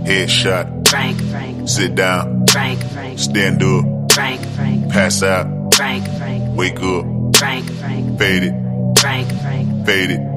Headshot. Frank. Sit down. Frank. Stand up. Frank. Pass out. Frank. Wake up. Frank. Fade it. Frank. Fade it.